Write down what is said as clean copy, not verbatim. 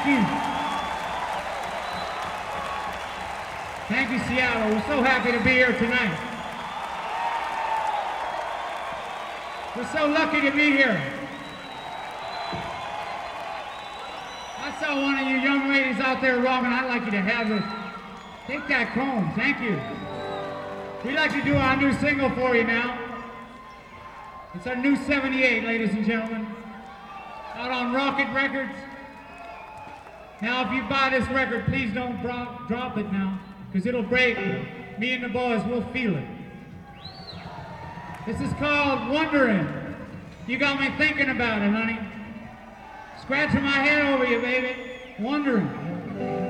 Thank you. Thank you, Seattle. We're so happy to be here tonight. We're so lucky to be here. I saw one of you young ladies out there rocking. I'd like you to have it. Take that comb. Thank you. We'd like to do our new single for you now. It's our new 78, ladies and gentlemen. Out on Rocket Records. Now, if you buy this record, please don't drop it now, because it'll break. Me and the boys will feel it. This is called Wondering. You got me thinking about it, honey. Scratching my head over you, baby. Wondering.